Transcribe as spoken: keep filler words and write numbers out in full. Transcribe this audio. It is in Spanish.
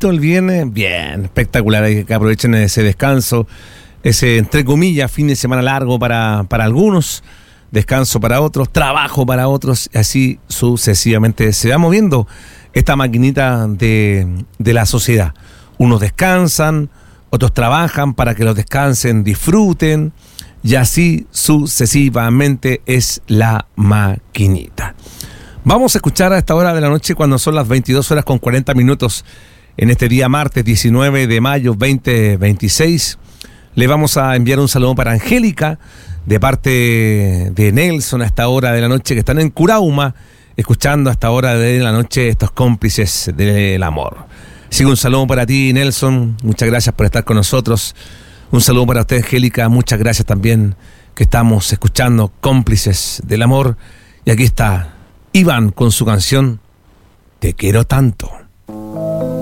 tranquilito el viernes, bien, espectacular, hay que aprovechen ese descanso, ese, entre comillas, fin de semana largo para, para algunos, descanso para otros, trabajo para otros, así sucesivamente se va moviendo esta maquinita de, de la sociedad. Unos descansan, otros trabajan para que los descansen, disfruten, y así sucesivamente es la maquinita. Vamos a escuchar a esta hora de la noche, cuando son las veintidós horas con cuarenta minutos, en este día martes diecinueve de mayo veinte veintiséis. Le vamos a enviar un saludo para Angélica, de parte de Nelson, a esta hora de la noche, que están en Curauma, escuchando a esta hora de la noche estos cómplices del amor. Sigo un saludo para ti, Nelson, muchas gracias por estar con nosotros. Un saludo para usted, Angélica, muchas gracias también, que estamos escuchando Cómplices del Amor. Y aquí está Iván con su canción Te quiero tanto.